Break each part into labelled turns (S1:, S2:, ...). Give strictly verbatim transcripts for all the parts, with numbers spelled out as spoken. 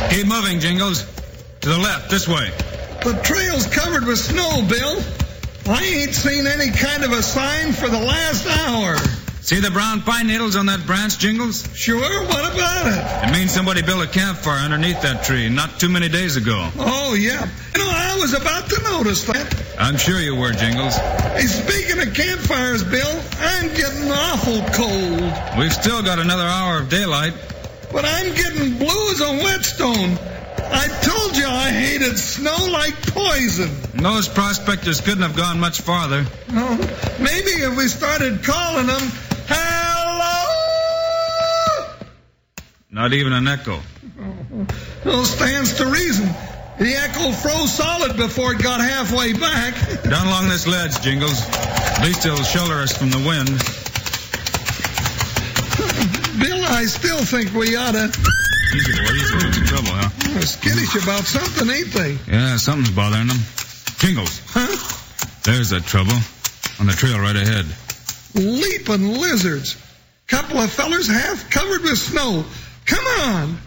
S1: Keep moving, Jingles. To the left, this way.
S2: The trail's covered with snow, Bill. I ain't seen any kind of a sign for the last hour.
S1: See the brown pine needles on that branch, Jingles?
S2: Sure, what about it?
S1: It means somebody built a campfire underneath that tree not too many days ago.
S2: Oh, yeah. You know, I was about to notice that.
S1: I'm sure you were, Jingles.
S2: Hey, speaking of campfires, Bill, I'm getting awful cold.
S1: We've still got another hour of daylight.
S2: But I'm getting blue as a whetstone. I told you I hated snow like poison.
S1: Those prospectors couldn't have gone much farther.
S2: Oh, maybe if we started calling them, hello!
S1: Not even an echo.
S2: Oh, well, stands to reason. The echo froze solid before it got halfway back.
S1: Down along this ledge, Jingles. At least it'll shelter us from the wind.
S2: Bill, I still think we ought to...
S1: Easy, boy, easy. What's the trouble, huh?
S2: They're skittish about something, ain't they?
S1: Yeah, something's bothering them. Jingles.
S2: Huh?
S1: There's that trouble. On the trail right ahead.
S2: Leaping lizards. Couple of fellers half covered with snow. Come on.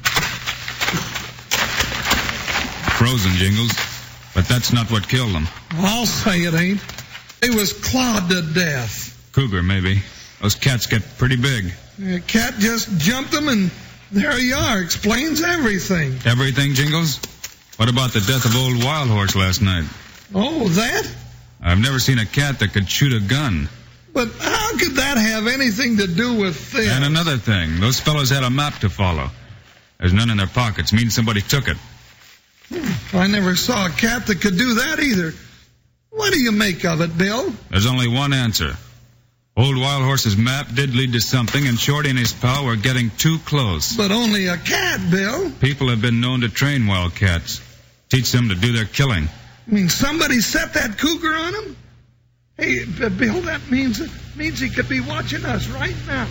S1: Frozen, Jingles. But that's not what killed them.
S2: I'll say it ain't. They was clawed to death.
S1: Cougar, maybe. Those cats get pretty big.
S2: The cat just jumped them, and there you are. Explains everything.
S1: Everything, Jingles? What about the death of old Wild Horse last night?
S2: Oh, that?
S1: I've never seen a cat that could shoot a gun.
S2: But how could that have anything to do with this?
S1: And another thing. Those fellows had a map to follow. There's none in their pockets. Means somebody took it.
S2: I never saw a cat that could do that either. What do you make of it, Bill?
S1: There's only one answer. Old Wild Horse's map did lead to something, and Shorty and his pal were getting too close.
S2: But only a cat, Bill.
S1: People have been known to train wildcats. Teach them to do their killing.
S2: I mean, somebody set that cougar on him? Hey, Bill, that means it means he could be watching us right now.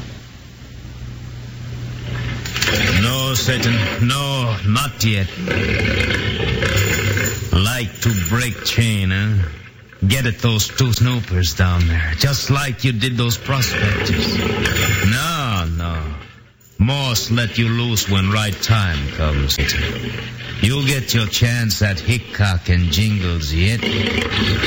S3: No, Satan. No, not yet. Like to break chain, huh? Get at those two snoopers down there, just like you did those prospectors. No, no. Moss let you loose when right time comes, Satan. You'll get your chance at Hickok and Jingles yet.